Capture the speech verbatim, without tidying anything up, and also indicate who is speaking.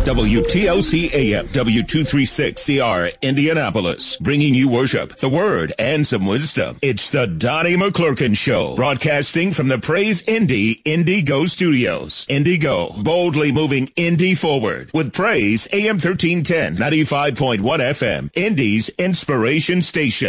Speaker 1: W T L C A M, W two thirty-six C R, Indianapolis, bringing you worship, the word, and some wisdom. It's the Donnie McClurkin Show, broadcasting from the Praise Indy Indigo Studios. Indigo, boldly moving Indy forward with Praise A M thirteen ten, ninety-five point one F M, Indy's inspiration station.